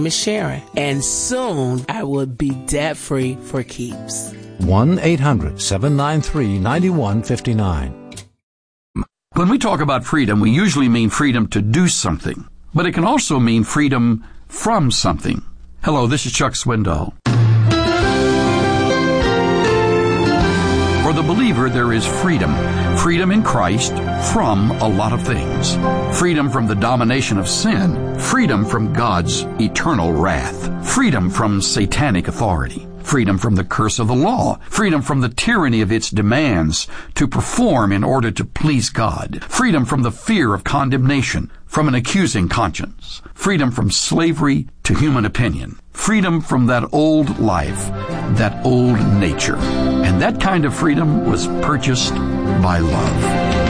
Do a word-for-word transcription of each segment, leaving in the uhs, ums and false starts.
is Sharon, and soon I will be debt-free for keeps. one eight hundred seven nine three nine one five nine. When we talk about freedom, we usually mean freedom to do something, but it can also mean freedom from something. Hello, this is Chuck Swindoll. For the believer, there is freedom. Freedom in Christ from a lot of things. Freedom from the domination of sin. Freedom from God's eternal wrath. Freedom from satanic authority. Freedom from the curse of the law. Freedom from the tyranny of its demands to perform in order to please God. Freedom from the fear of condemnation, from an accusing conscience. Freedom from slavery to human opinion. Freedom from that old life, that old nature. And that kind of freedom was purchased by love.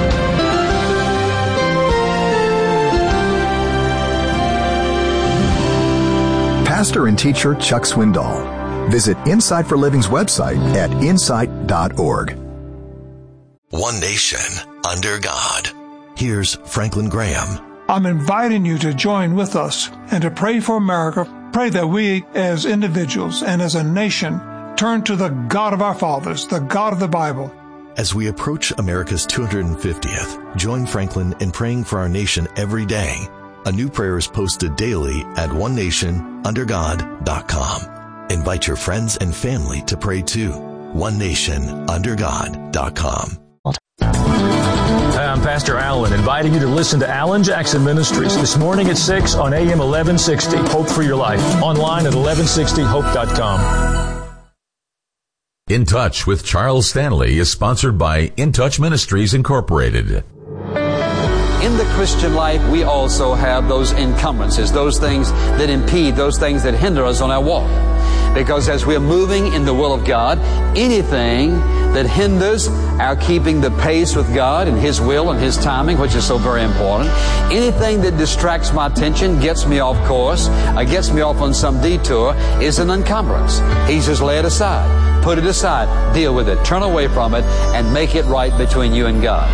Pastor and teacher Chuck Swindoll. Visit Insight for Living's website at insight dot org. One nation under God. Here's Franklin Graham. I'm inviting you to join with us and to pray for America. Pray that we as individuals and as a nation turn to the God of our fathers, the God of the Bible. As we approach America's two hundred fiftieth, join Franklin in praying for our nation every day. A new prayer is posted daily at one nation under god dot com. Invite your friends and family to pray too. one nation under god dot com. Hi, I'm Pastor Allen, inviting you to listen to Alan Jackson Ministries this morning at six on A M eleven sixty. Hope for Your Life. Online at eleven sixty hope dot com. In Touch with Charles Stanley is sponsored by In Touch Ministries Incorporated. In the Christian life, we also have those encumbrances, those things that impede, those things that hinder us on our walk. Because as we're moving in the will of God, anything that hinders our keeping the pace with God and His will and His timing, which is so very important, anything that distracts my attention, gets me off course, uh, gets me off on some detour, is an encumbrance. He says, lay it aside, put it aside, deal with it, turn away from it, and make it right between you and God.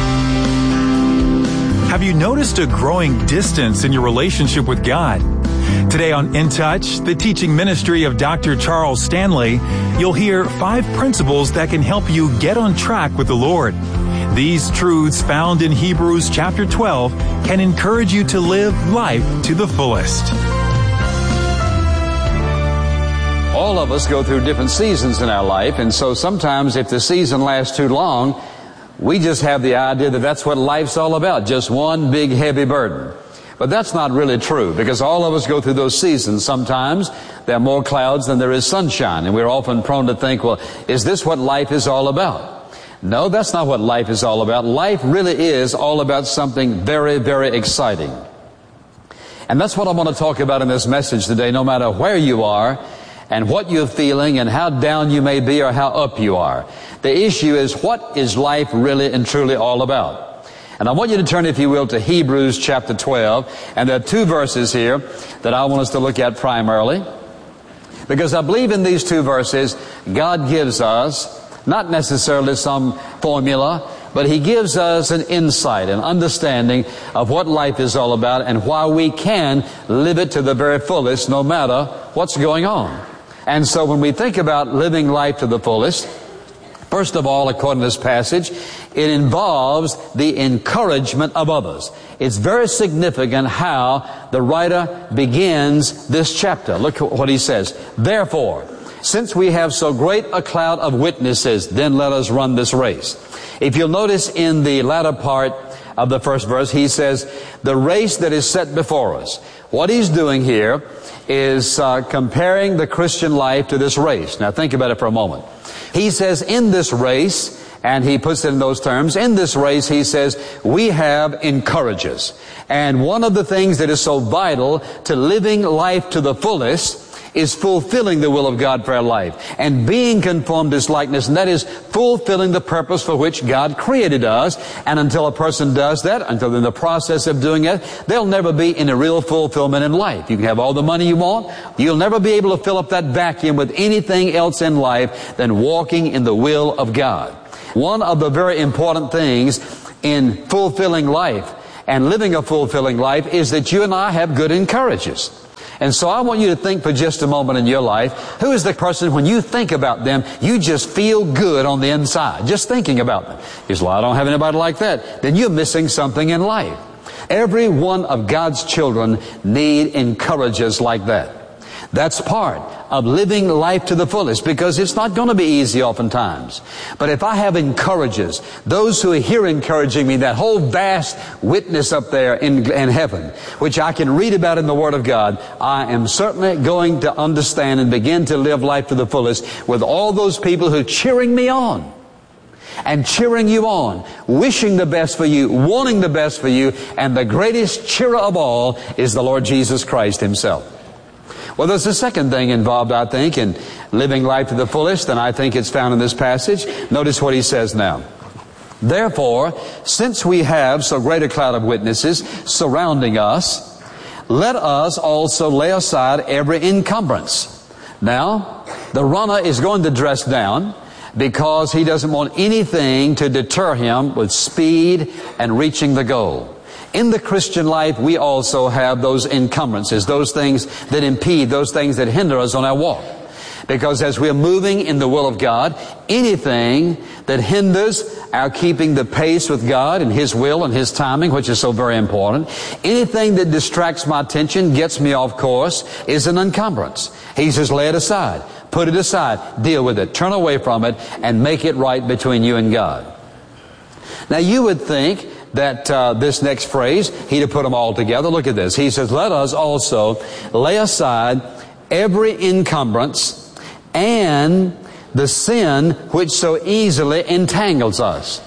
Have you noticed a growing distance in your relationship with God? Today on In Touch, the teaching ministry of Doctor Charles Stanley, you'll hear five principles that can help you get on track with the Lord. These truths found in Hebrews chapter twelve can encourage you to live life to the fullest. All of us go through different seasons in our life, and so sometimes if the season lasts too long, we just have the idea that that's what life's all about, just one big heavy burden. But that's not really true, because all of us go through those seasons. Sometimes there are more clouds than there is sunshine, and we're often prone to think, well, is this what life is all about? No, that's not what life is all about. Life really is all about something very, very exciting. And that's what I want to talk about in this message today, no matter where you are and what you're feeling and how down you may be or how up you are. The issue is, what is life really and truly all about? And I want you to turn, if you will, to Hebrews chapter twelve. And there are two verses here that I want us to look at primarily, because I believe in these two verses, God gives us not necessarily some formula, but He gives us an insight, an understanding of what life is all about and why we can live it to the very fullest no matter what's going on. And so when we think about living life to the fullest, first of all, according to this passage, it involves the encouragement of others. It's very significant how the writer begins this chapter. Look what he says. Therefore, since we have so great a cloud of witnesses, then let us run this race. If you'll notice in the latter part of the first verse, he says, the race that is set before us. What he's doing here is uh, comparing the Christian life to this race. Now think about it for a moment. He says in this race, and he puts it in those terms, in this race he says, we have encouragers. And one of the things that is so vital to living life to the fullest is fulfilling the will of God for our life and being conformed to His likeness, and that is fulfilling the purpose for which God created us. And until a person does that, until in the process of doing it, they'll never be in a real fulfillment in life. You can have all the money you want, you'll never be able to fill up that vacuum with anything else in life than walking in the will of God. One of the very important things in fulfilling life and living a fulfilling life is that you and I have good encouragers. And so I want you to think for just a moment in your life, who is the person when you think about them, you just feel good on the inside, just thinking about them. You say, well, I don't have anybody like that. Then you're missing something in life. Every one of God's children need encouragers like that. That's part of living life to the fullest, because it's not going to be easy oftentimes. But if I have encouragers, those who are here encouraging me, that whole vast witness up there in, in heaven, which I can read about in the Word of God, I am certainly going to understand and begin to live life to the fullest with all those people who are cheering me on. And cheering you on, wishing the best for you, wanting the best for you, and the greatest cheerer of all is the Lord Jesus Christ Himself. Well, there's a second thing involved, I think, in living life to the fullest, and I think it's found in this passage. Notice what he says now. Therefore, since we have so great a cloud of witnesses surrounding us, let us also lay aside every encumbrance. Now, the runner is going to dress down because he doesn't want anything to deter him with speed and reaching the goal. In the Christian life, we also have those encumbrances, those things that impede, those things that hinder us on our walk. Because as we're moving in the will of God, anything that hinders our keeping the pace with God and His will and His timing, which is so very important, anything that distracts my attention, gets me off course, is an encumbrance. He says, lay it aside, put it aside, deal with it, turn away from it, and make it right between you and God. Now you would think that uh, this next phrase, he'd have put them all together. Look at this. He says, let us also lay aside every encumbrance and the sin which so easily entangles us.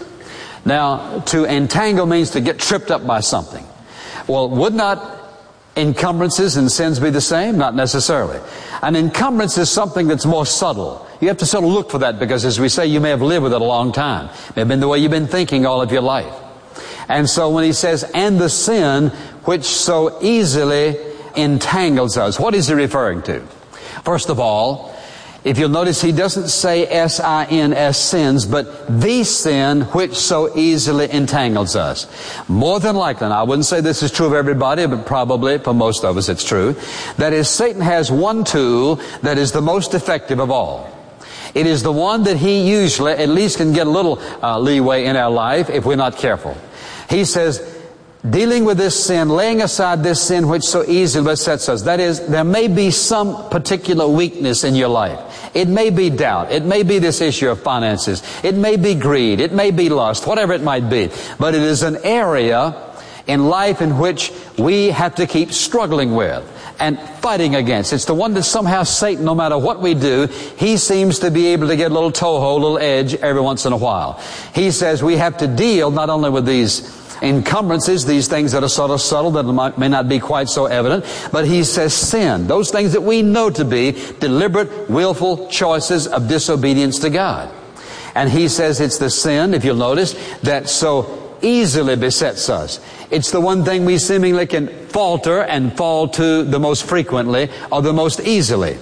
Now, to entangle means to get tripped up by something. Well, would not encumbrances and sins be the same? Not necessarily. An encumbrance is something that's more subtle. You have to sort of look for that because, as we say, you may have lived with it a long time. It may have been the way you've been thinking all of your life. And so when he says, and the sin which so easily entangles us, what is he referring to? First of all, if you'll notice, he doesn't say S I N S, sins, but the sin which so easily entangles us. More than likely, and I wouldn't say this is true of everybody, but probably for most of us it's true, that is, Satan has one tool that is the most effective of all. It is the one that he usually at least can get a little uh, leeway in our life if we're not careful. He says, dealing with this sin, laying aside this sin which so easily besets us. That is, there may be some particular weakness in your life. It may be doubt. It may be this issue of finances. It may be greed. It may be lust, whatever it might be. But it is an area in life in which we have to keep struggling with and fighting against. It's the one that somehow Satan, no matter what we do, he seems to be able to get a little toehold, a little edge every once in a while. He says we have to deal not only with these encumbrances, these things that are sort of subtle, that may not be quite so evident, but he says sin, those things that we know to be deliberate, willful choices of disobedience to God. And he says it's the sin, if you'll notice, that so easily besets us. It's the one thing we seemingly can falter and fall to the most frequently or the most easily.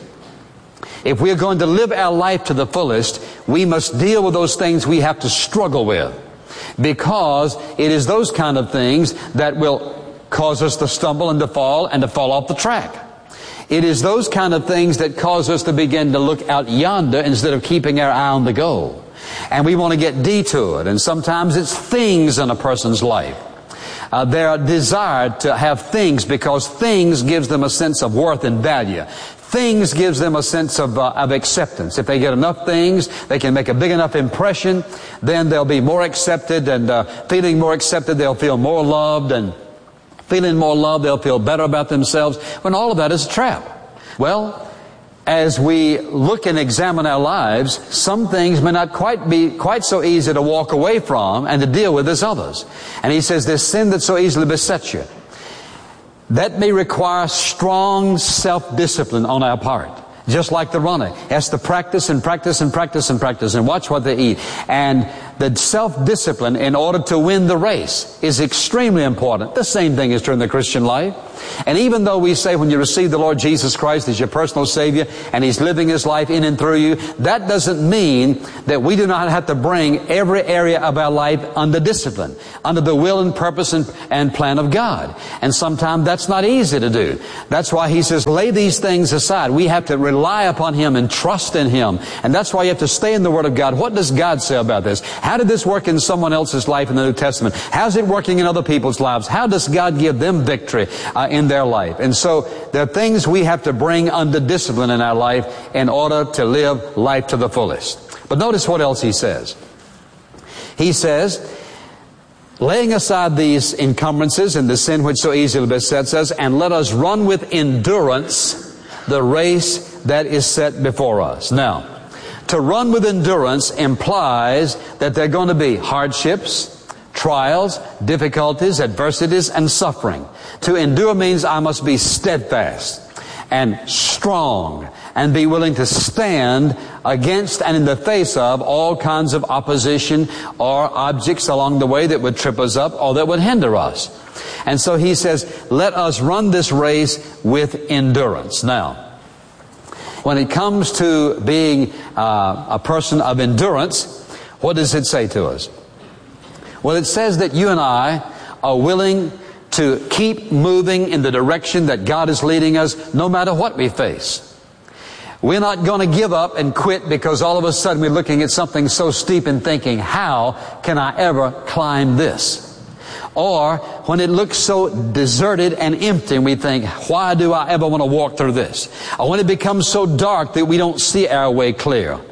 If we're going to live our life to the fullest, we must deal with those things we have to struggle with, because it is those kind of things that will cause us to stumble and to fall and to fall off the track. It is those kind of things that cause us to begin to look out yonder instead of keeping our eye on the goal. And we want to get detoured, and sometimes it's things in a person's life. Uh, they are desired to have things because things gives them a sense of worth and value. Things gives them a sense of, uh, of acceptance. If they get enough things, they can make a big enough impression, then they'll be more accepted, and uh, feeling more accepted, they'll feel more loved, and feeling more loved, they'll feel better about themselves, when all of that is a trap. Well, as we look and examine our lives, some things may not quite be quite so easy to walk away from and to deal with as others. And he says this sin that so easily besets you, that may require strong self-discipline on our part. just like the runner. He has to practice and practice and practice and practice and watch what they eat. And the self-discipline in order to win the race is extremely important. The same thing is true in the Christian life. And even though we say when you receive the Lord Jesus Christ as your personal Savior and He's living His life in and through you, that doesn't mean that we do not have to bring every area of our life under discipline, under the will and purpose and, and plan of God. And sometimes that's not easy to do. That's why He says, lay these things aside. We have to rely upon Him and trust in Him. And that's why you have to stay in the Word of God. What does God say about this? How did this work in someone else's life in the New Testament? How's it working in other people's lives? How does God give them victory uh, in their life? And so there are things we have to bring under discipline in our life in order to live life to the fullest. But notice what else He says. He says, laying aside these encumbrances and the sin which so easily besets us, and let us run with endurance the race that is set before us. Now, to run with endurance implies that there are going to be hardships, trials, difficulties, adversities, and suffering. To endure means I must be steadfast and strong and be willing to stand against and in the face of all kinds of opposition or objects along the way that would trip us up or that would hinder us. And so he says, let us run this race with endurance. Now, when it comes to being uh, a person of endurance, what does it say to us? Well, it says that you and I are willing to keep moving in the direction that God is leading us no matter what we face. We're not going to give up and quit because all of a sudden we're looking at something so steep and thinking, how can I ever climb this? Or when it looks so deserted and empty and we think, why do I ever want to walk through this? Or when it becomes so dark that we don't see our way clear.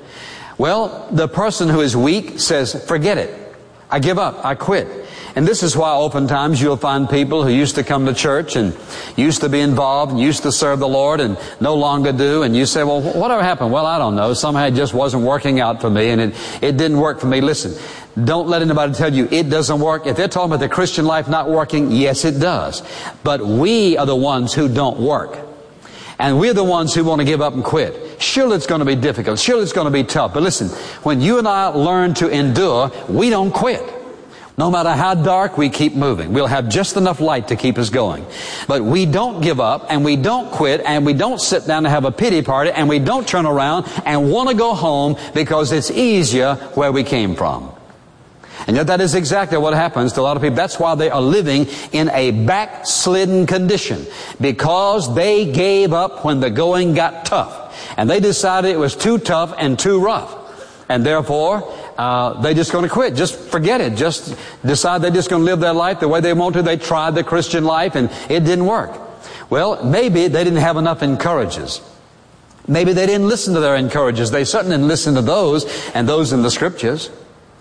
Well, the person who is weak says, forget it. I give up. I quit. And this is why oftentimes you'll find people who used to come to church and used to be involved and used to serve the Lord and no longer do. And you say, well, whatever happened? Well, I don't know. Somehow it just wasn't working out for me and it, it didn't work for me. Listen, don't let anybody tell you it doesn't work. If they're talking about the Christian life not working, yes, it does. But we are the ones who don't work. And we're the ones who want to give up and quit. Sure, it's going to be difficult. Sure, it's going to be tough. But listen, when you and I learn to endure, we don't quit. No matter how dark, we keep moving. We'll have just enough light to keep us going. But we don't give up, and we don't quit, and we don't sit down and have a pity party, and we don't turn around and want to go home because it's easier where we came from. And yet that is exactly what happens to a lot of people. That's why they are living in a backslidden condition. Because they gave up when the going got tough. And they decided it was too tough and too rough. And therefore, uh, they're just going to quit. Just forget it. Just decide they're just going to live their life the way they want to. They tried the Christian life and it didn't work. Well, maybe they didn't have enough encouragers. Maybe they didn't listen to their encouragers. They certainly didn't listen to those and those in the Scriptures.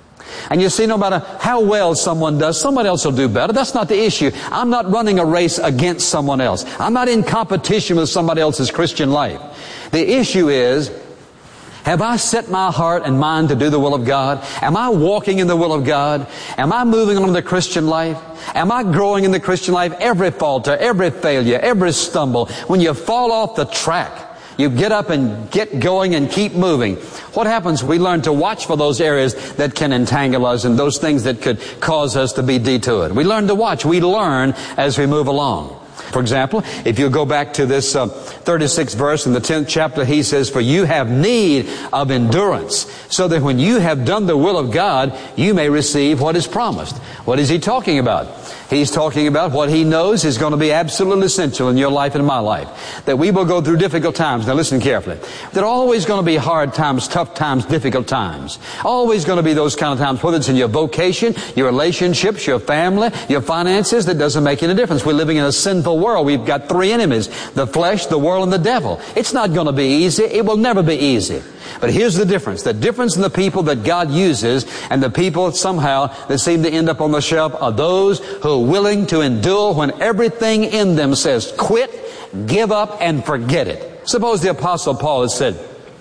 And you see, no matter how well someone does, someone else will do better. That's not the issue. I'm not running a race against someone else. I'm not in competition with somebody else's Christian life. The issue is, have I set my heart and mind to do the will of God? Am I walking in the will of God? Am I moving on in the Christian life? Am I growing in the Christian life? Every falter, every failure, every stumble, when you fall off the track, you get up and get going and keep moving. What happens? We learn to watch for those areas that can entangle us and those things that could cause us to be detoured. We learn to watch. We learn as we move along. For example, if you go back to this uh, thirty-sixth verse in the tenth chapter, he says, for you have need of endurance, so that when you have done the will of God, you may receive what is promised. What is he talking about? He's talking about what he knows is going to be absolutely essential in your life and my life. That we will go through difficult times. Now listen carefully. There are always going to be hard times, tough times, difficult times. Always going to be those kind of times, whether it's in your vocation, your relationships, your family, your finances. That doesn't make any difference. We're living in a sinful world. We've got three enemies: the flesh, the world, and the devil. It's not going to be easy. It will never be easy. But here's the difference. The difference in the people that God uses and the people somehow that seem to end up on the shelf are those who are willing to endure when everything in them says quit, give up, and forget it. Suppose the Apostle Paul had said,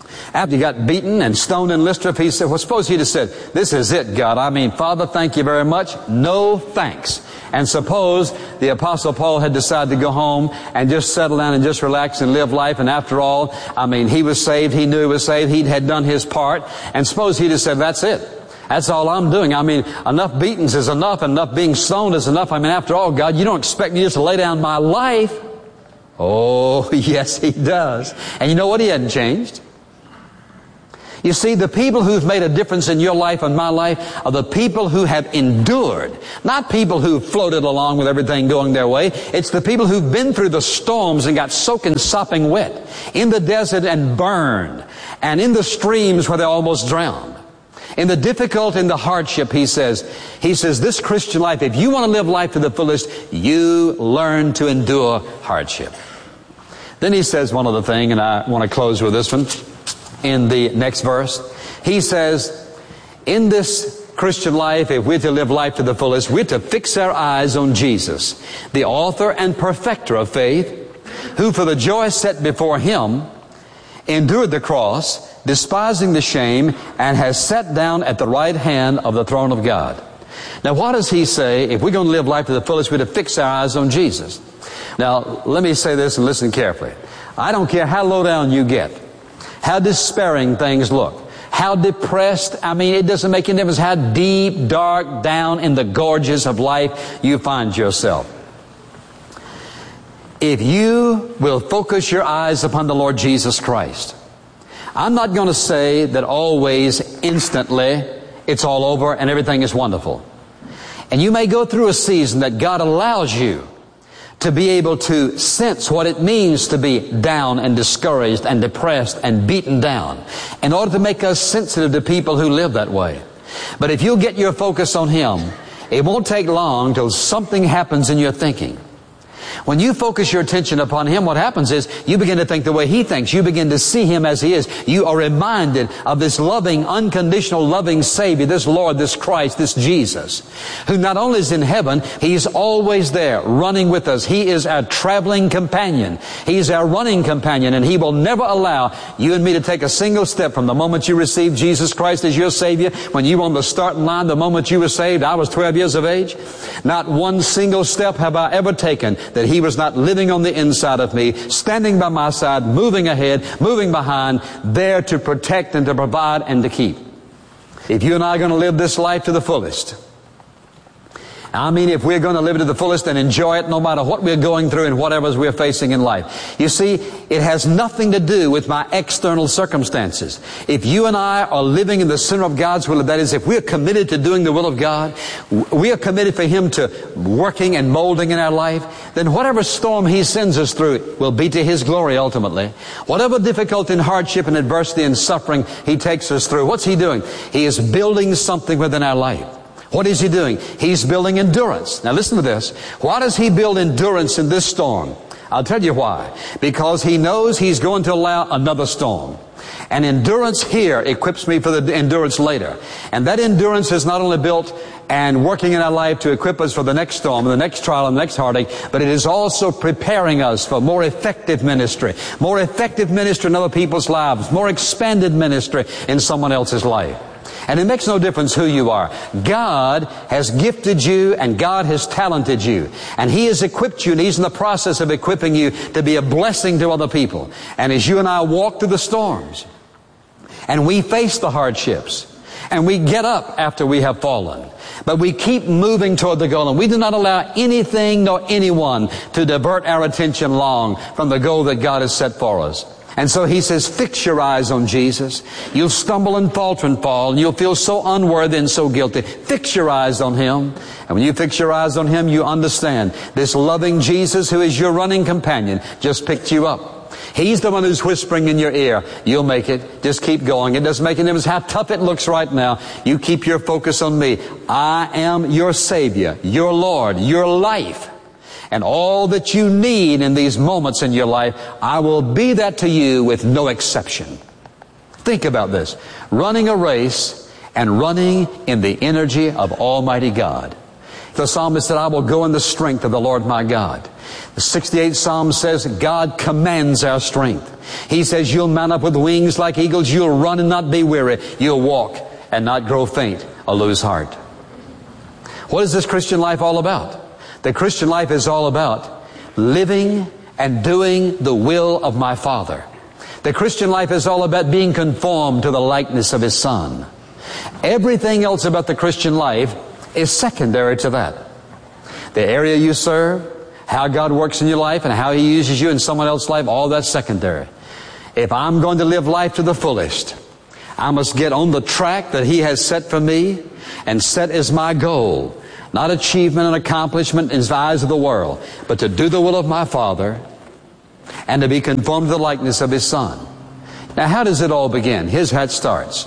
After he got beaten and stoned in Lystra, he said, well, suppose he'd have said, this is it, God. I mean, Father, thank you very much. No thanks. And suppose the Apostle Paul had decided to go home and just settle down and just relax and live life. And after all, I mean, he was saved. He knew he was saved. He had done his part. And suppose he'd have said, that's it. That's all I'm doing. I mean, enough beatings is enough. Enough being stoned is enough. I mean, after all, God, you don't expect me just to lay down my life. Oh, yes, he does. And you know what? He hadn't changed. You see, the people who've made a difference in your life and my life are the people who have endured. Not people who floated along with everything going their way. It's the people who've been through the storms and got soaking, sopping wet. In the desert and burned. And in the streams where they almost drowned. In the difficult, in the hardship, he says, he says, this Christian life, if you want to live life to the fullest, you learn to endure hardship. Then he says one other thing, and I want to close with this one. In the next verse, he says, in this Christian life, if we're to live life to the fullest, we're to fix our eyes on Jesus, the author and perfecter of faith, who for the joy set before him endured the cross, despising the shame, and has sat down at the right hand of the throne of God. Now, what does he say? If we're going to live life to the fullest, we're to fix our eyes on Jesus. Now, let me say this and listen carefully. I don't care how low down you get, how despairing things look, how depressed, I mean, it doesn't make any difference how deep, dark, down in the gorges of life you find yourself. If you will focus your eyes upon the Lord Jesus Christ, I'm not going to say that always, instantly, it's all over and everything is wonderful. And you may go through a season that God allows you to be able to sense what it means to be down and discouraged and depressed and beaten down, in order to make us sensitive to people who live that way. But if you'll get your focus on Him, it won't take long till something happens in your thinking. When you focus your attention upon Him, what happens is you begin to think the way He thinks. You begin to see Him as He is. You are reminded of this loving, unconditional, loving Savior, this Lord, this Christ, this Jesus, who not only is in heaven, He's always there, running with us. He is our traveling companion. He's our running companion, and He will never allow you and me to take a single step from the moment you received Jesus Christ as your Savior. When you were on the starting line, the moment you were saved, I was twelve years of age. Not one single step have I ever taken that He was not living on the inside of me, standing by my side, moving ahead, moving behind, there to protect and to provide and to keep. If you and I are going to live this life to the fullest, I mean, if we're going to live it to the fullest and enjoy it no matter what we're going through and whatever we're facing in life. You see, it has nothing to do with my external circumstances. If you and I are living in the center of God's will, that is, if we're committed to doing the will of God, we are committed for Him to working and molding in our life, then whatever storm He sends us through will be to His glory ultimately. Whatever difficulty and hardship and adversity and suffering He takes us through, what's He doing? He is building something within our life. What is He doing? He's building endurance. Now listen to this. Why does He build endurance in this storm? I'll tell you why. Because He knows He's going to allow another storm. And endurance here equips me for the endurance later. And that endurance is not only built and working in our life to equip us for the next storm, the next trial, and the next heartache, but it is also preparing us for more effective ministry. More effective ministry in other people's lives. More expanded ministry in someone else's life. And it makes no difference who you are. God has gifted you and God has talented you. And He has equipped you, and He's in the process of equipping you to be a blessing to other people. And as you and I walk through the storms, and we face the hardships, and we get up after we have fallen, but we keep moving toward the goal, and we do not allow anything nor anyone to divert our attention long from the goal that God has set for us. And so He says, fix your eyes on Jesus. You'll stumble and falter and fall, and you'll feel so unworthy and so guilty. Fix your eyes on Him. And when you fix your eyes on Him, you understand this loving Jesus, who is your running companion, just picked you up. He's the one who's whispering in your ear, you'll make it. Just keep going. It doesn't make any difference how tough it looks right now. You keep your focus on me. I am your Savior, your Lord, your life. And all that you need in these moments in your life, I will be that to you with no exception. Think about this. Running a race and running in the energy of Almighty God. The psalmist said, I will go in the strength of the Lord my God. The sixty-eighth Psalm says, God commands our strength. He says, you'll mount up with wings like eagles. You'll run and not be weary. You'll walk and not grow faint or lose heart. What is this Christian life all about? The Christian life is all about living and doing the will of my Father. The Christian life is all about being conformed to the likeness of His Son. Everything else about the Christian life is secondary to that. The area you serve, how God works in your life, and how He uses you in someone else's life, all that's secondary. If I'm going to live life to the fullest, I must get on the track that He has set for me and set as my goal. Not achievement and accomplishment in the eyes of the world, but to do the will of my Father and to be conformed to the likeness of His Son. Now, how does it all begin? Here's how it starts.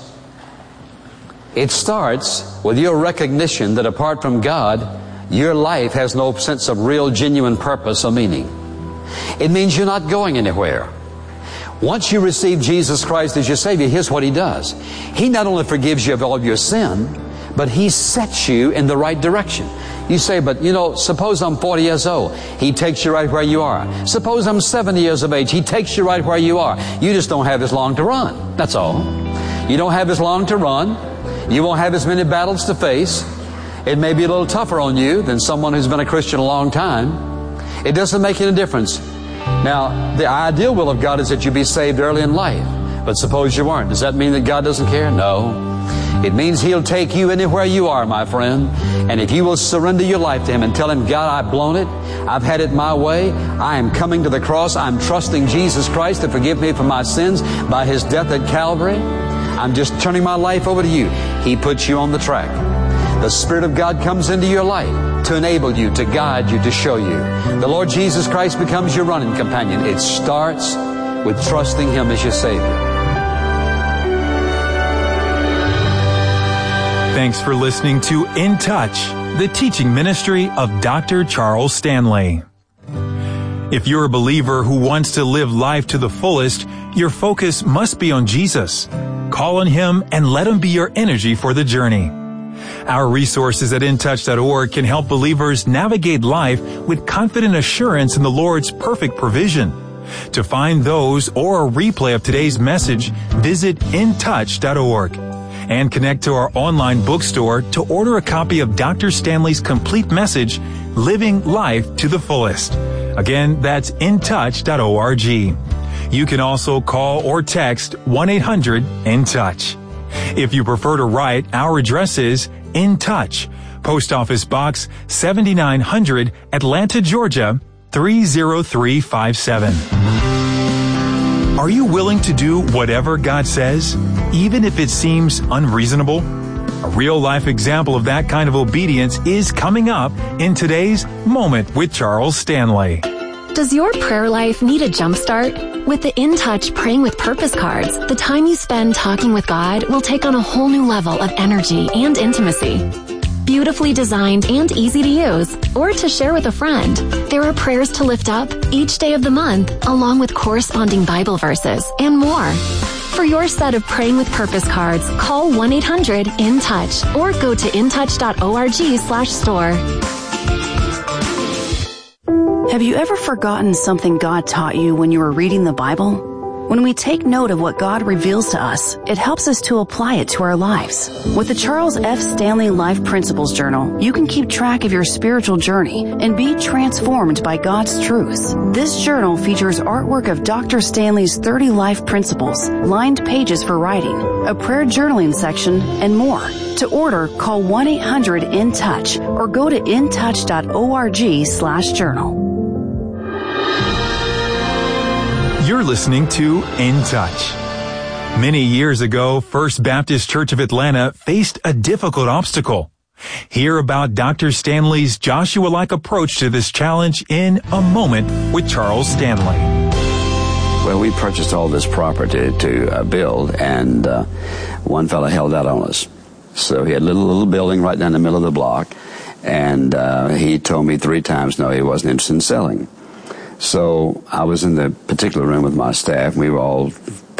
It starts with your recognition that apart from God, your life has no sense of real, genuine purpose or meaning. It means you're not going anywhere. Once you receive Jesus Christ as your Savior, here's what He does. He not only forgives you of all your sin, but He sets you in the right direction. You say, but you know, suppose I'm forty years old. He takes you right where you are. Suppose I'm seventy years of age. He takes you right where you are. You just don't have as long to run. That's all. You don't have as long to run. You won't have as many battles to face. It may be a little tougher on you than someone who's been a Christian a long time. It doesn't make any difference. Now, the ideal will of God is that you be saved early in life. But suppose you weren't. Does that mean that God doesn't care? No. It means He'll take you anywhere you are, my friend. And if you will surrender your life to Him and tell Him, God, I've blown it. I've had it my way. I am coming to the cross. I'm trusting Jesus Christ to forgive me for my sins by His death at Calvary. I'm just turning my life over to you. He puts you on the track. The Spirit of God comes into your life to enable you, to guide you, to show you. The Lord Jesus Christ becomes your running companion. It starts with trusting Him as your Savior. Thanks for listening to In Touch, the teaching ministry of Doctor Charles Stanley. If you're a believer who wants to live life to the fullest, your focus must be on Jesus. Call on Him and let Him be your energy for the journey. Our resources at in touch dot org can help believers navigate life with confident assurance in the Lord's perfect provision. To find those or a replay of today's message, visit in touch dot org. And connect to our online bookstore to order a copy of Doctor Stanley's complete message, Living Life to the Fullest. Again, that's in touch dot org. You can also call or text one eight hundred in touch. If you prefer to write, our address is In Touch, Post Office Box seventy-nine hundred, Atlanta, Georgia, three zero three five seven. Are you willing to do whatever God says, even if it seems unreasonable? A real-life example of that kind of obedience is coming up in today's Moment with Charles Stanley. Does your prayer life need a jumpstart? With the In Touch Praying with Purpose cards, the time you spend talking with God will take on a whole new level of energy and intimacy. Beautifully designed and easy to use, or to share with a friend, there are prayers to lift up each day of the month, along with corresponding Bible verses and more. For your set of Praying with Purpose cards, call one eight hundred in touch or go to in touch dot org slash store. Have you ever forgotten something God taught you when you were reading the Bible? When we take note of what God reveals to us, it helps us to apply it to our lives. With the Charles F. Stanley Life Principles Journal, you can keep track of your spiritual journey and be transformed by God's truths. This journal features artwork of Doctor Stanley's thirty life principles, lined pages for writing, a prayer journaling section, and more. To order, call one eight hundred in touch or go to in touch dot org slash journal. You're listening to In Touch. Many years ago, First Baptist Church of Atlanta faced a difficult obstacle. Hear about Doctor Stanley's Joshua-like approach to this challenge in A Moment with Charles Stanley. Well, we purchased all this property to uh, build, and uh, one fellow held out on us. So he had a little, little building right down the middle of the block, and uh, he told me three times no, he wasn't interested in selling. So I was in the particular room with my staff, and we were all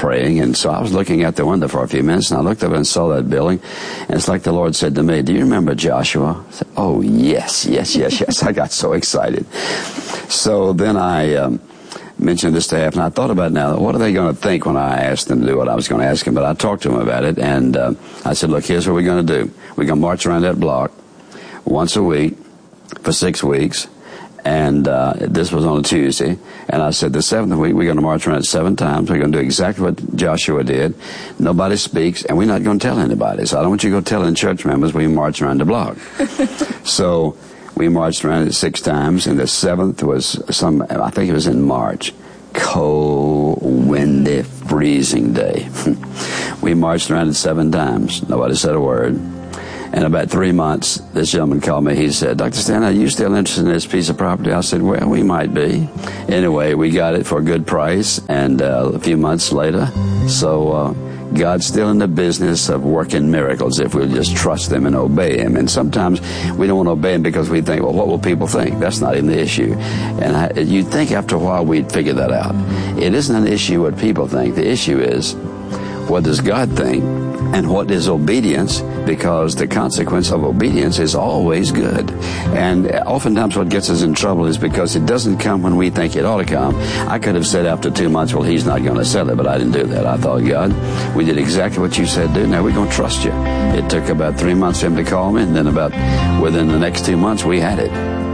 praying, and so I was looking out the window for a few minutes, and I looked up and saw that building, and it's like the Lord said to me, do you remember Joshua? I said, oh, yes, yes, yes, yes. I got so excited. So then I um, mentioned this to staff, and I thought about now, what are they going to think when I asked them to do what I was going to ask them? But I talked to them about it, and uh, I said, look, here's what we're going to do. We're going to march around that block once a week for six weeks. And uh, this was on a Tuesday. And I said, the seventh week, we're going to march around it seven times. We're going to do exactly what Joshua did. Nobody speaks, and we're not going to tell anybody. So I don't want you to go telling church members we march around the block. So we marched around it six times, and the seventh was some, I think it was in March. Cold, windy, freezing day. We marched around it seven times. Nobody said a word. And about three months, this gentleman called me. He said, Doctor Stanley, are you still interested in this piece of property? I said, well, we might be. Anyway, we got it for a good price, and uh, a few months later. So uh, God's still in the business of working miracles if we'll just trust Him and obey Him. And sometimes we don't want to obey Him because we think, well, what will people think? That's not even the issue. And I, you'd think after a while we'd figure that out. It isn't an issue what people think. The issue is, what does God think? And what is obedience? Because the consequence of obedience is always good. And oftentimes what gets us in trouble is because it doesn't come when we think it ought to come. I could have said after two months, well, he's not going to sell it, but I didn't do that. I thought, God, we did exactly what you said do. Now we're going to trust you. It took about three months for him to call me, and then about within the next two months, we had it.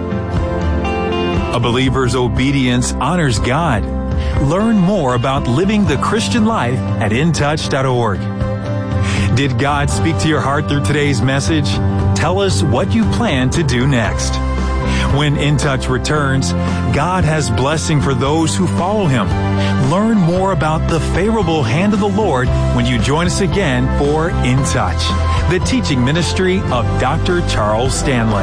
A believer's obedience honors God. Learn more about living the Christian life at in touch dot org. Did God speak to your heart through today's message? Tell us what you plan to do next. When In Touch returns, God has blessing for those who follow Him. Learn more about the favorable hand of the Lord when you join us again for In Touch, the teaching ministry of Doctor Charles Stanley.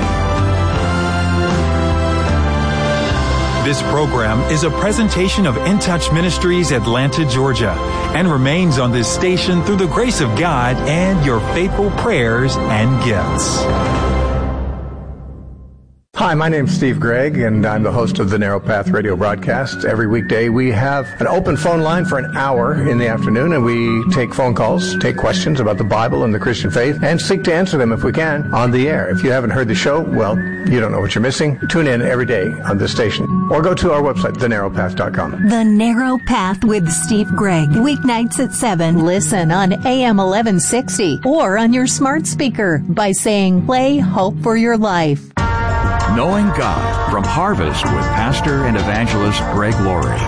This program is a presentation of In Touch Ministries, Atlanta, Georgia, and remains on this station through the grace of God and your faithful prayers and gifts. Hi, my name's Steve Gregg, and I'm the host of the Narrow Path radio broadcast. Every weekday, we have an open phone line for an hour in the afternoon, and we take phone calls, take questions about the Bible and the Christian faith, and seek to answer them, if we can, on the air. If you haven't heard the show, well, you don't know what you're missing. Tune in every day on this station, or go to our website, the narrow path dot com. The Narrow Path with Steve Gregg, weeknights at seven. Listen on A M eleven sixty or on your smart speaker by saying, play Hope for Your Life. Knowing God from Harvest with Pastor and Evangelist Greg Laurie.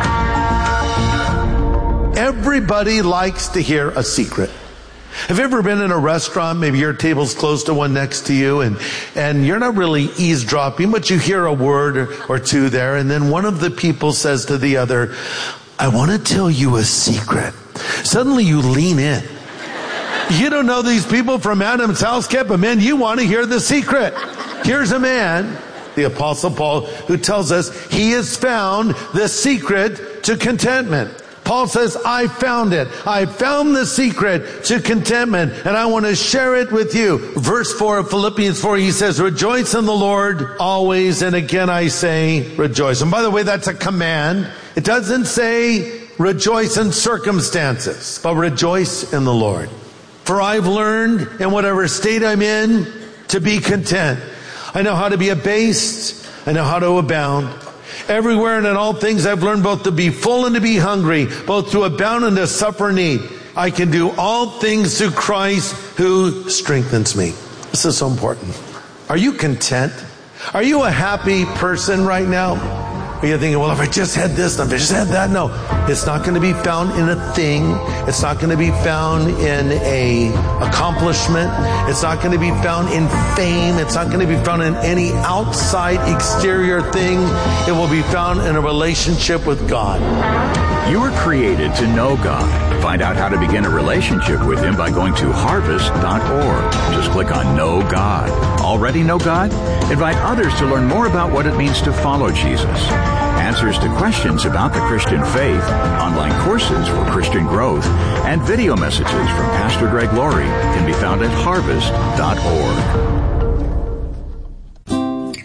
Everybody likes to hear a secret. Have you ever been in a restaurant, maybe your table's close to one next to you, and, and you're not really eavesdropping, but you hear a word or, or two there, and then one of the people says to the other, I want to tell you a secret. Suddenly you lean in. You don't know these people from Adam's house, Kip, but man, you want to hear the secret. Here's a man, the Apostle Paul, who tells us he has found the secret to contentment. Paul says, I found it. I found the secret to contentment, and I want to share it with you. Verse four of Philippians four, he says, rejoice in the Lord always, and again I say rejoice. And by the way, that's a command. It doesn't say rejoice in circumstances, but rejoice in the Lord. For I've learned in whatever state I'm in to be content. I know how to be abased. I know how to abound. Everywhere and in all things I've learned both to be full and to be hungry, both to abound and to suffer need. I can do all things through Christ who strengthens me. This is so important. Are you content? Are you a happy person right now? Are you thinking, well, if I just had this, if I just had that? No, it's not going to be found in a thing. It's not going to be found in a accomplishment. It's not going to be found in fame. It's not going to be found in any outside exterior thing. It will be found in a relationship with God. You were created to know God. Find out how to begin a relationship with Him by going to harvest dot org. Just click on Know God. Already know God? Invite others to learn more about what it means to follow Jesus. Answers to questions about the Christian faith, online courses for Christian growth, and video messages from Pastor Greg Laurie can be found at harvest dot org.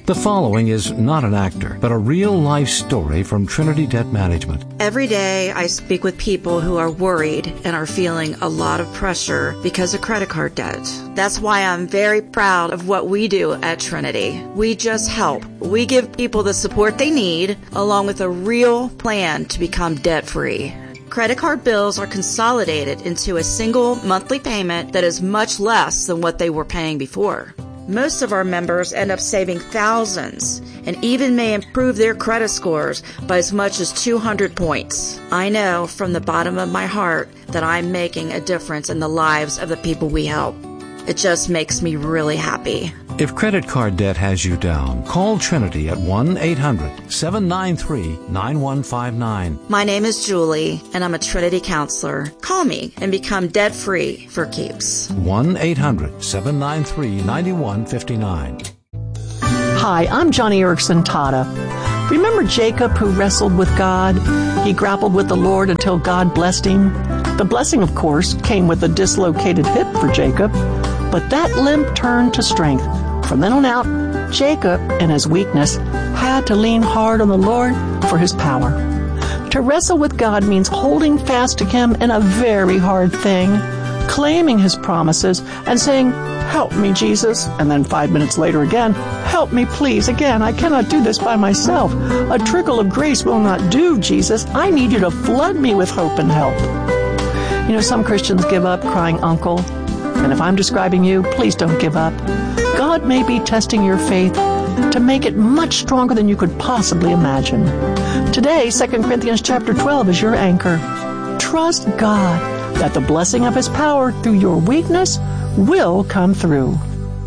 The following is not an actor, but a real-life story from Trinity Debt Management. Every day I speak with people who are worried and are feeling a lot of pressure because of credit card debt. That's why I'm very proud of what we do at Trinity. We just help. We give people the support they need, along with a real plan to become debt-free. Credit card bills are consolidated into a single monthly payment that is much less than what they were paying before. Most of our members end up saving thousands and even may improve their credit scores by as much as two hundred points. I know from the bottom of my heart that I'm making a difference in the lives of the people we help. It just makes me really happy. If credit card debt has you down, call Trinity at one eight hundred seven nine three nine one five nine. My name is Julie, and I'm a Trinity counselor. Call me and become debt-free for keeps. one eight hundred seven nine three nine one five nine. Hi, I'm Johnny Erickson Tata. Remember Jacob who wrestled with God? He grappled with the Lord until God blessed him. The blessing, of course, came with a dislocated hip for Jacob, but that limp turned to strength. From then on out, Jacob, in his weakness, had to lean hard on the Lord for his power. To wrestle with God means holding fast to Him in a very hard thing, claiming His promises and saying, "Help me, Jesus," and then five minutes later again, "Help me, please, again, I cannot do this by myself. A trickle of grace will not do, Jesus. I need you to flood me with hope and help." You know, some Christians give up crying uncle. And if I'm describing you, please don't give up. God may be testing your faith to make it much stronger than you could possibly imagine. Today, Second Corinthians chapter twelve is your anchor. Trust God that the blessing of His power through your weakness will come through.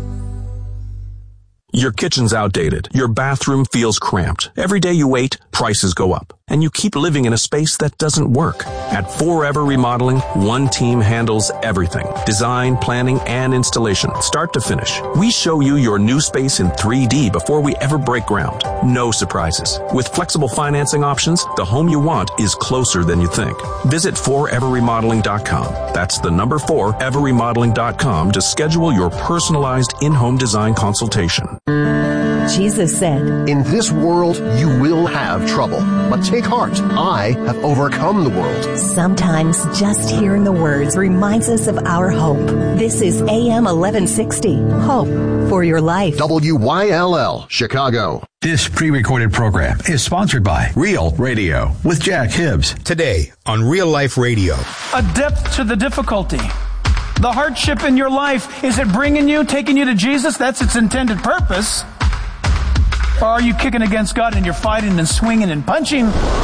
Your kitchen's outdated. Your bathroom feels cramped. Every day you wait, prices go up. And you keep living in a space that doesn't work. At Forever Remodeling, one team handles everything. Design, planning, and installation, start to finish. We show you your new space in three D before we ever break ground. No surprises. With flexible financing options, the home you want is closer than you think. Visit forever remodeling dot com. That's the number forever remodeling dot com to schedule your personalized in-home design consultation. Jesus said, "In this world you will have trouble, but take heart. I have overcome the world." Sometimes just hearing the words reminds us of our hope. This is A M eleven sixty, Hope for Your Life. W Y L L, Chicago. This pre-recorded program is sponsored by Real Radio with Jack Hibbs. Today on Real Life Radio. A depth to the difficulty. The hardship in your life, is it bringing you, taking you to Jesus? That's its intended purpose. Or are you kicking against God and you're fighting and swinging and punching?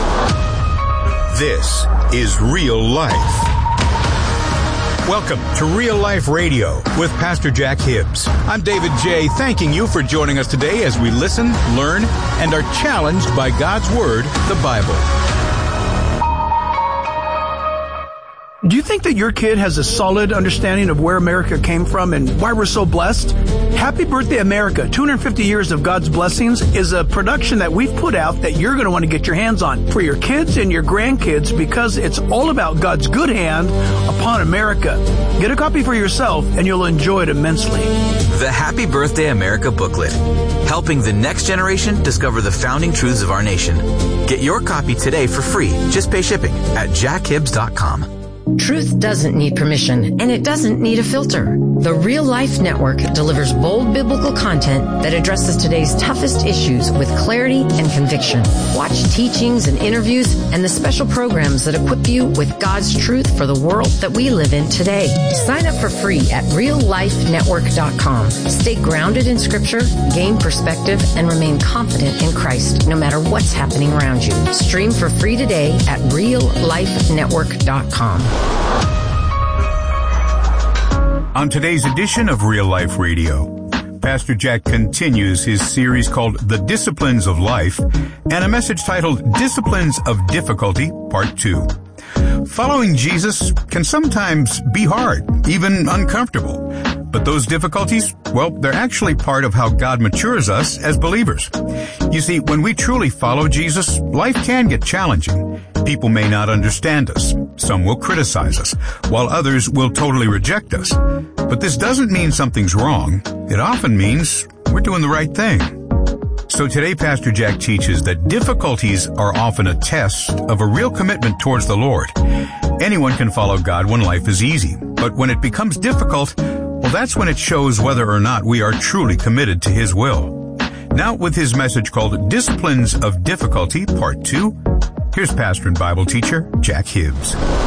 This is Real Life. Welcome to Real Life Radio with Pastor Jack Hibbs. I'm David J., thanking you for joining us today as we listen, learn, and are challenged by God's Word, the Bible. Do you think that your kid has a solid understanding of where America came from and why we're so blessed? Happy Birthday America, two hundred fifty years of God's Blessings, is a production that we've put out that you're going to want to get your hands on for your kids and your grandkids, because it's all about God's good hand upon America. Get a copy for yourself and you'll enjoy it immensely. The Happy Birthday America booklet, helping the next generation discover the founding truths of our nation. Get your copy today for free. Just pay shipping at jack hibbs dot com. Truth doesn't need permission, and it doesn't need a filter. The Real Life Network delivers bold biblical content that addresses today's toughest issues with clarity and conviction. Watch teachings and interviews and the special programs that equip you with God's truth for the world that we live in today. Sign up for free at real life network dot com. Stay grounded in Scripture, gain perspective, and remain confident in Christ no matter what's happening around you. Stream for free today at real life network dot com. On today's edition of Real Life Radio, Pastor Jack continues his series called The Disciplines of Life and a message titled Disciplines of Difficulty, Part two. Following Jesus can sometimes be hard, even uncomfortable. But those difficulties, well, they're actually part of how God matures us as believers. You see, when we truly follow Jesus, life can get challenging. People may not understand us. Some will criticize us, while others will totally reject us. But this doesn't mean something's wrong. It often means we're doing the right thing. So today, Pastor Jack teaches that difficulties are often a test of a real commitment towards the Lord. Anyone can follow God when life is easy, but when it becomes difficult, well, that's when it shows whether or not we are truly committed to His will. Now, with his message called Disciplines of Difficulty, Part two, here's pastor and Bible teacher Jack Hibbs.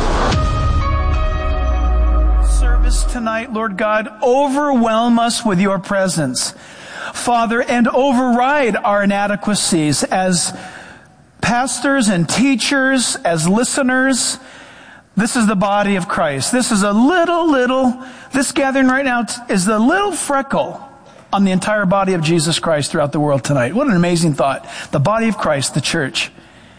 Service tonight, Lord God, overwhelm us with your presence, Father, and override our inadequacies as pastors and teachers, as listeners. This is the body of Christ. This is a little, little, this gathering right now is the little freckle on the entire body of Jesus Christ throughout the world tonight. What an amazing thought. The body of Christ, the church.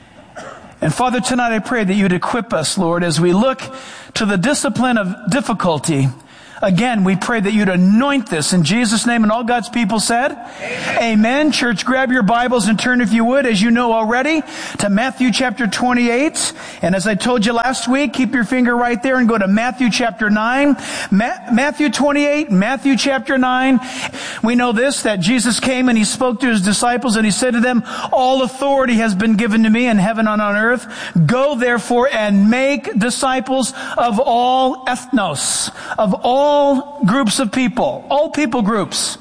And Father, tonight I pray that you'd equip us, Lord, as we look to the discipline of difficulty. Again, we pray that you'd anoint this in Jesus' name, and all God's people said, Amen. Amen. Church, grab your Bibles and turn, if you would, as you know already, to Matthew chapter twenty-eight. And as I told you last week, keep your finger right there and go to Matthew chapter nine. Ma- Matthew twenty-eight, Matthew chapter nine. We know this, that Jesus came and he spoke to his disciples and he said to them, all authority has been given to me in heaven and on earth. Go therefore and make disciples of all ethnos, of all All groups of people, all people groups,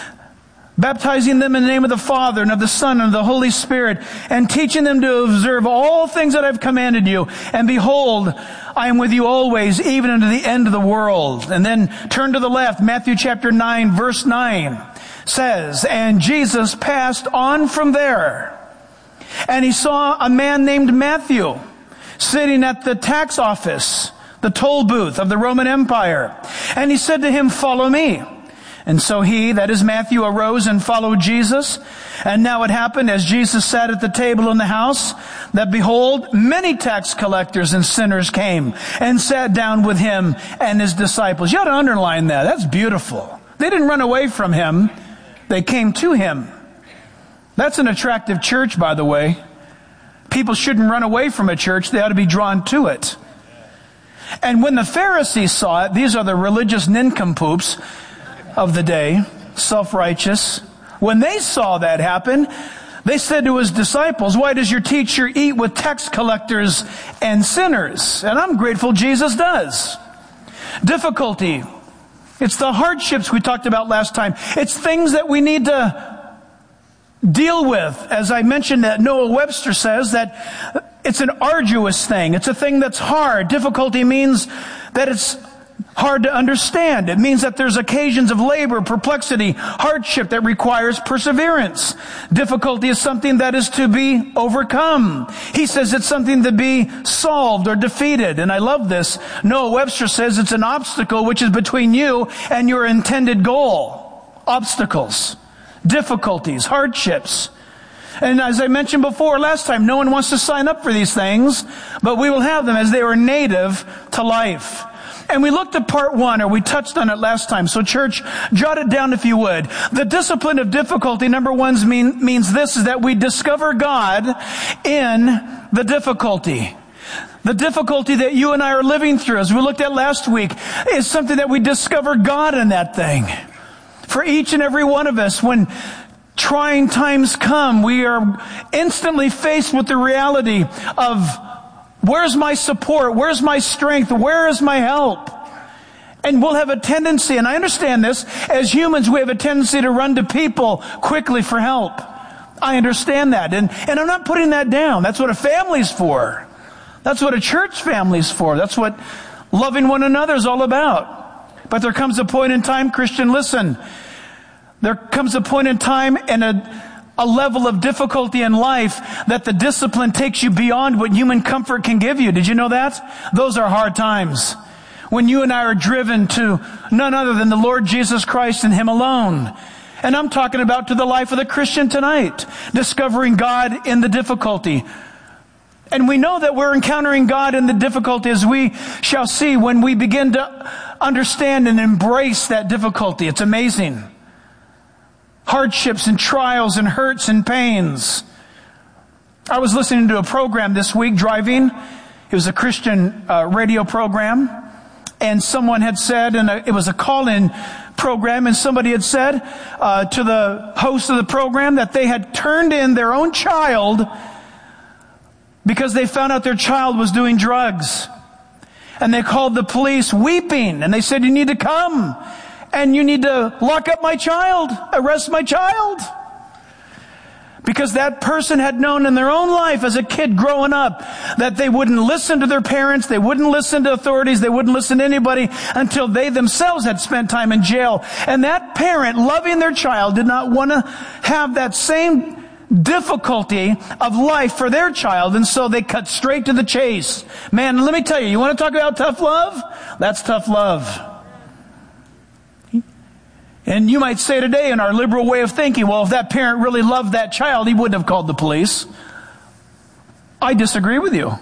baptizing them in the name of the Father and of the Son and of the Holy Spirit, and teaching them to observe all things that I've commanded you. And behold, I am with you always, even unto the end of the world. And then turn to the left, Matthew chapter nine, verse nine says, and Jesus passed on from there, and he saw a man named Matthew sitting at the tax office, the toll booth of the Roman Empire. And he said to him, follow me. And so he, that is Matthew, arose and followed Jesus. And now it happened, as Jesus sat at the table in the house, that behold, many tax collectors and sinners came and sat down with him and his disciples. You ought to underline that. That's beautiful. They didn't run away from him. They came to him. That's an attractive church, by the way. People shouldn't run away from a church. They ought to be drawn to it. And when the Pharisees saw it, these are the religious nincompoops of the day, self-righteous. When they saw that happen, they said to his disciples, why does your teacher eat with tax collectors and sinners? And I'm grateful Jesus does. Difficulty. It's the hardships we talked about last time. It's things that we need to deal with. As I mentioned, that Noah Webster says that it's an arduous thing. It's a thing that's hard. Difficulty means that it's hard to understand. It means that there's occasions of labor, perplexity, hardship that requires perseverance. Difficulty is something that is to be overcome. He says it's something to be solved or defeated. And I love this. Noah Webster says it's an obstacle which is between you and your intended goal. Obstacles, difficulties, hardships. And as I mentioned before last time, no one wants to sign up for these things, but we will have them as they are native to life. And we looked at part one, or we touched on it last time. So church, jot it down if you would. The discipline of difficulty, number one, mean, means this, is that we discover God in the difficulty. The difficulty that you and I are living through, as we looked at last week, is something that we discover God in that thing. For each and every one of us, when trying times come, we are instantly faced with the reality of, where's my support? Where's my strength? Where is my help? And we'll have a tendency, and I understand this, as humans we have a tendency to run to people quickly for help. I understand that. And, and I'm not putting that down. That's what a family's for. That's what a church family's for. That's what loving one another is all about. But there comes a point in time, Christian, listen, there comes a point in time and a, a level of difficulty in life that the discipline takes you beyond what human comfort can give you. Did you know that? Those are hard times. When you and I are driven to none other than the Lord Jesus Christ and Him alone. And I'm talking about to the life of the Christian tonight. Discovering God in the difficulty. And we know that we're encountering God in the difficulty, as we shall see when we begin to understand and embrace that difficulty. It's amazing. Hardships and trials and hurts and pains. I was listening to a program this week driving. It was a Christian uh, radio program. and someone had said, and it was a call-in program, and somebody had said uh, to the host of the program that they had turned in their own child because they found out their child was doing drugs. And they called the police weeping, and they said, you need to come, and you need to lock up my child, arrest my child. Because that person had known in their own life as a kid growing up that they wouldn't listen to their parents, they wouldn't listen to authorities, they wouldn't listen to anybody until they themselves had spent time in jail. And that parent, loving their child, did not want to have that same difficulty of life for their child, and so they cut straight to the chase. Man, let me tell you, you want to talk about tough love? That's tough love. And you might say today in our liberal way of thinking, well, if that parent really loved that child, he wouldn't have called the police. I disagree with you.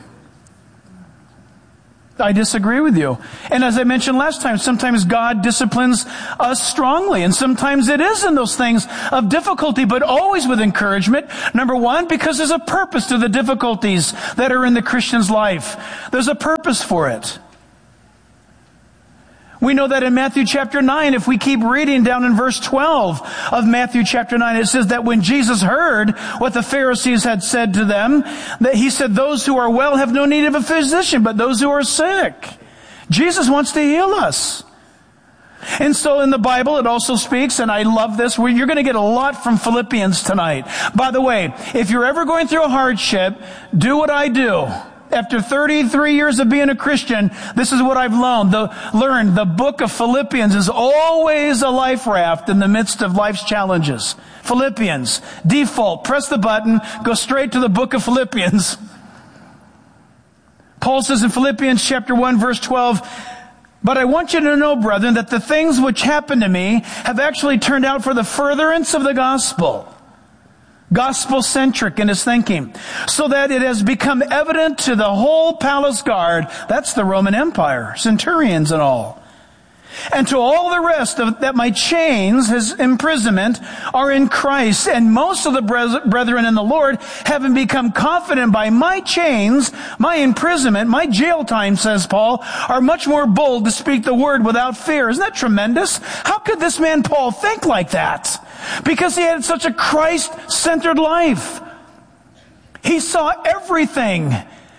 I disagree with you. And as I mentioned last time, sometimes God disciplines us strongly, and sometimes it is in those things of difficulty, but always with encouragement. Number one, because there's a purpose to the difficulties that are in the Christian's life. There's a purpose for it. We know that in Matthew chapter nine, if we keep reading down in verse twelve of Matthew chapter nine, it says that when Jesus heard what the Pharisees had said to them, that he said, those who are well have no need of a physician, but those who are sick. Jesus wants to heal us. And so in the Bible, it also speaks, and I love this, where you're going to get a lot from Philippians tonight. By the way, if you're ever going through a hardship, do what I do. After thirty-three years of being a Christian, this is what I've learned. The, learned. The book of Philippians is always a life raft in the midst of life's challenges. Philippians. Default. Press the button. Go straight to the book of Philippians. Paul says in Philippians chapter one, verse twelve, but I want you to know, brethren, that the things which happened to me have actually turned out for the furtherance of the gospel. Gospel-centric in his thinking, so that it has become evident to the whole palace guard, that's the Roman Empire, centurions and all, and to all the rest of that my chains, his imprisonment, are in Christ. And most of the brethren in the Lord, having become confident by my chains, my imprisonment, my jail time, says Paul, are much more bold to speak the word without fear. Isn't that tremendous? How could this man Paul think like that? Because he had such a Christ-centered life. He saw everything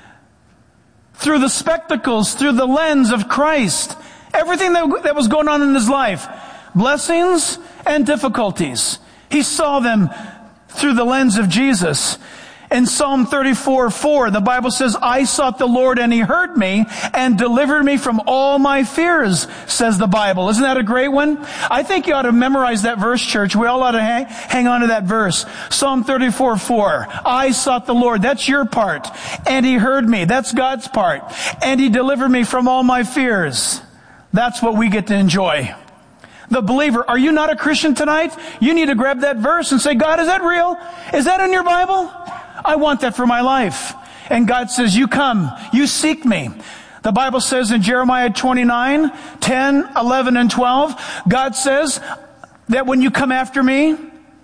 through the spectacles, through the lens of Christ. Everything that, that was going on in his life. Blessings and difficulties. He saw them through the lens of Jesus. In Psalm thirty-four four, the Bible says, I sought the Lord and he heard me and delivered me from all my fears, says the Bible. Isn't that a great one? I think you ought to memorize that verse, church. We all ought to hang, hang on to that verse. Psalm thirty-four four. I sought the Lord. That's your part. And he heard me. That's God's part. And he delivered me from all my fears. That's what we get to enjoy. The believer, are you not a Christian tonight? You need to grab that verse and say, God, is that real? Is that in your Bible? I want that for my life. And God says, you come, you seek me. The Bible says in Jeremiah twenty-nine, ten, eleven, and twelve, God says that when you come after me,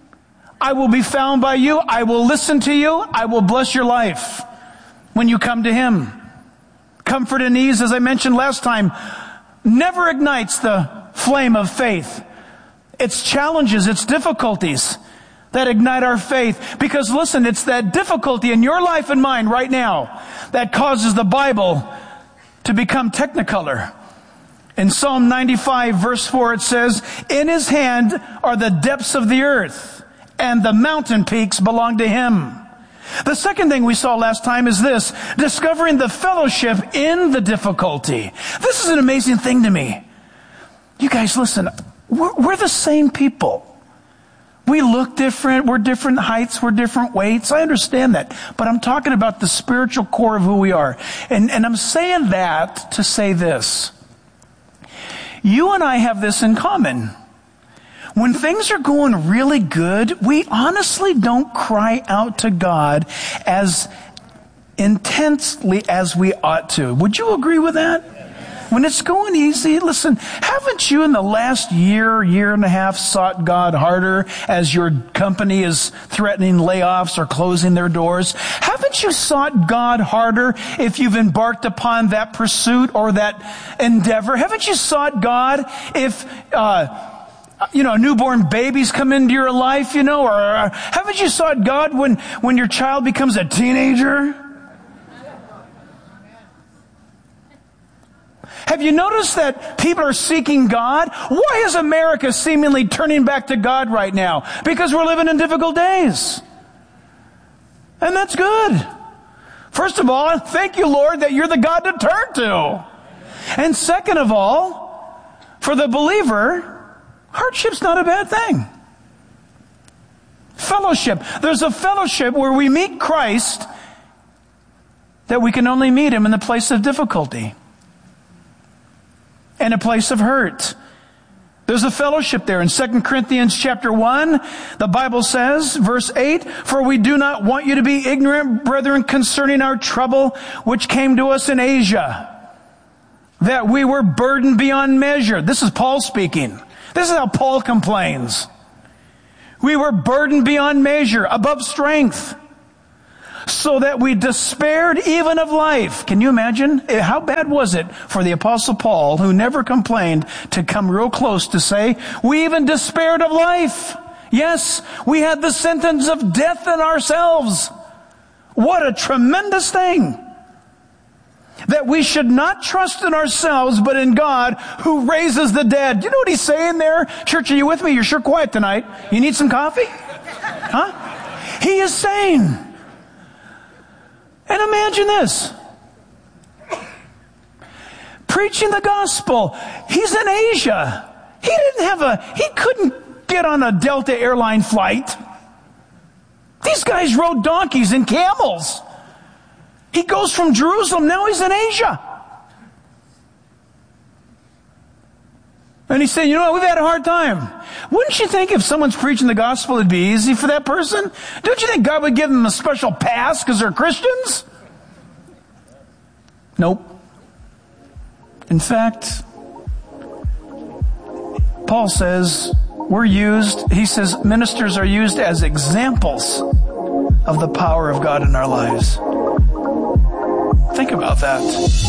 I will be found by you. I will listen to you. I will bless your life when you come to him. Comfort and ease, as I mentioned last time, never ignites the flame of faith. It's challenges, it's difficulties that ignite our faith. Because listen, it's that difficulty in your life and mine right now that causes the Bible to become technicolor. In Psalm ninety-five verse four it says, in his hand are the depths of the earth, and the mountain peaks belong to him. The second thing we saw last time is this, discovering the fellowship in the difficulty. This is an amazing thing to me. You guys listen, we're, we're the same people. We look different, we're different heights, we're different weights. I understand that. But I'm talking about the spiritual core of who we are. And, and I'm saying that to say this. You and I have this in common. When things are going really good, we honestly don't cry out to God as intensely as we ought to. Would you agree with that? when it's going easy, listen, haven't you in the last year, year and a half sought God harder as your company is threatening layoffs or closing their doors? Haven't you sought God harder if you've embarked upon that pursuit or that endeavor? Haven't you sought God if, uh, you know, newborn babies come into your life, you know, or uh, haven't you sought God when, when your child becomes a teenager? Have you noticed that people are seeking God? Why is America seemingly turning back to God right now? Because we're living in difficult days. And that's good. First of all, thank you, Lord, that you're the God to turn to. And second of all, for the believer, hardship's not a bad thing. Fellowship. There's a fellowship where we meet Christ that we can only meet Him in the place of difficulty and a place of hurt. There's a fellowship there. In Second Corinthians chapter one, the Bible says, verse eight, "For we do not want you to be ignorant, brethren, concerning our trouble which came to us in Asia, that we were burdened beyond measure." This is Paul speaking. This is how Paul complains. We were burdened beyond measure, above strength, so that we despaired even of life. Can you imagine? How bad was it for the Apostle Paul, who never complained, to come real close to say, we even despaired of life. Yes, we had the sentence of death in ourselves. What a tremendous thing. That we should not trust in ourselves, but in God who raises the dead. Do you know what he's saying there? Church, are you with me? You're sure quiet tonight. You need some coffee? Huh? He is saying, and imagine this, preaching the gospel. He's in Asia. He didn't have a, he couldn't get on a Delta airline flight. These guys rode donkeys and camels. He goes from Jerusalem, now he's in Asia. And he's saying, you know what, we've had a hard time. Wouldn't you think if someone's preaching the gospel, it'd be easy for that person? Don't you think God would give them a special pass because they're Christians? Nope. In fact, Paul says we're used, he says ministers are used as examples of the power of God in our lives. Think about that.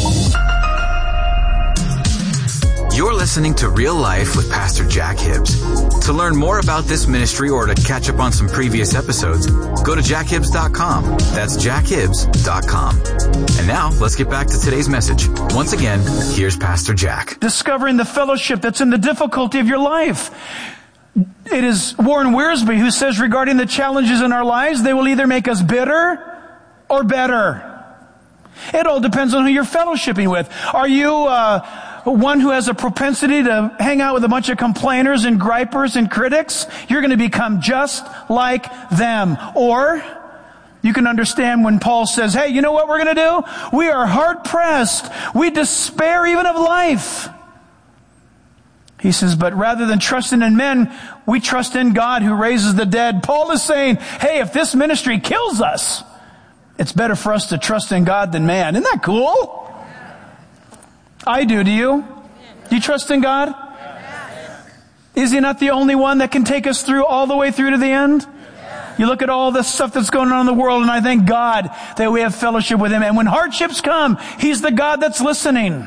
You're listening to Real Life with Pastor Jack Hibbs. To learn more about this ministry or to catch up on some previous episodes, go to jack hibbs dot com. That's jack hibbs dot com. And now, let's get back to today's message. Once again, here's Pastor Jack. Discovering the fellowship that's in the difficulty of your life. It is Warren Wiersbe who says regarding the challenges in our lives, they will either make us bitter or better. It all depends on who you're fellowshipping with. Are you uh, one who has a propensity to hang out with a bunch of complainers and gripers and critics? You're going to become just like them. Or you can understand when Paul says, hey, you know what we're going to do? We are hard pressed. We despair even of life. He says, but rather than trusting in men, we trust in God who raises the dead. Paul is saying, hey, if this ministry kills us, it's better for us to trust in God than man. Isn't that cool? I do. Do you? Do you trust in God? Is He not the only one that can take us through all the way through to the end? You look at all the stuff that's going on in the world, and I thank God that we have fellowship with Him. And when hardships come, He's the God that's listening.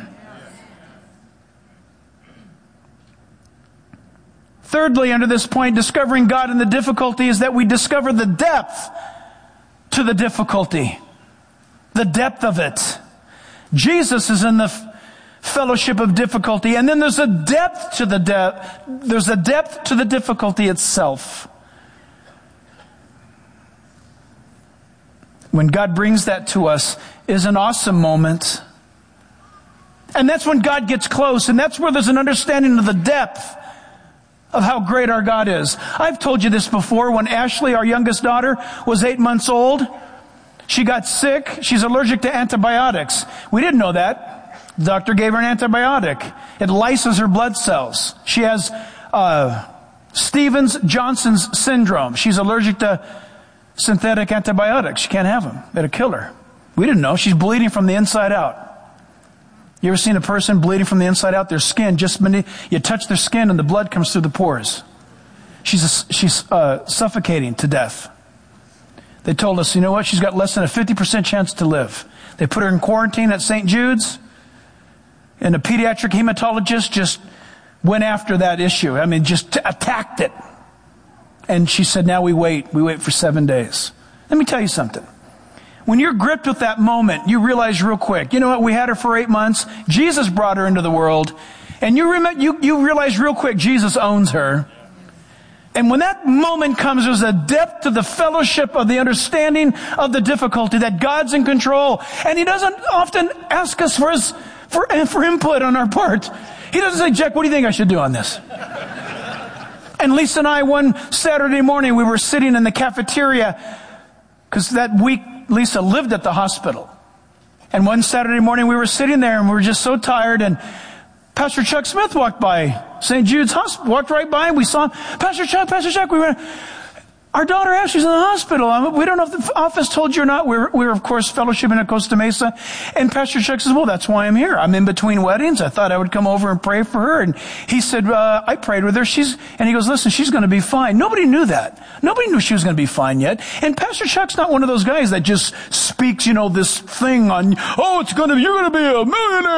Thirdly, under this point, discovering God in the difficulty is that we discover the depth to the difficulty. The depth of it. Jesus is in the f- fellowship of difficulty, and then there's a depth to the depth. There's a depth to the difficulty itself. When God brings that to us is an awesome moment. And that's when God gets close, and that's where there's an understanding of the depth of how great our God is. I've told you this before. When Ashley, our youngest daughter, was eight months old, she got sick. She's allergic to antibiotics. We didn't know that. The doctor gave her an antibiotic. It lyses her blood cells. She has uh, Stevens-Johnson's syndrome. She's allergic to synthetic antibiotics. She can't have them. It'll kill her. We didn't know. She's bleeding from the inside out. You ever seen a person bleeding from the inside out? Their skin, just beneath, you touch their skin and the blood comes through the pores. She's, a, she's uh, suffocating to death. They told us, you know what? She's got less than a fifty percent chance to live. They put her in quarantine at Saint Jude's, and a pediatric hematologist just went after that issue. I mean, just t- attacked it. And she said, now we wait. We wait for seven days. Let me tell you something. When you're gripped with that moment, you realize real quick, you know what? We had her for eight months. Jesus brought her into the world. And you, rem- you, you realize real quick, Jesus owns her. And when that moment comes, there's a depth to the fellowship of the understanding of the difficulty that God's in control. And He doesn't often ask us for his, for, for input on our part. He doesn't say, Jack, what do you think I should do on this? And Lisa and I, one Saturday morning, we were sitting in the cafeteria because that week Lisa lived at the hospital. And one Saturday morning we were sitting there and we were just so tired, and Pastor Chuck Smith walked by Saint Jude's Hospital, walked right by, and we saw him. Pastor Chuck, Pastor Chuck, we were, our daughter Ashley's in the hospital. I mean, we don't know if the office told you or not. We were, we were, of course, fellowshipping at Costa Mesa. And Pastor Chuck says, well, that's why I'm here. I'm in between weddings. I thought I would come over and pray for her. And he said, uh, I prayed with her. She's, and he goes, listen, she's going to be fine. Nobody knew that. Nobody knew she was going to be fine yet. And Pastor Chuck's not one of those guys that just speaks, you know, this thing on, oh, it's going to, you're going to be a millionaire.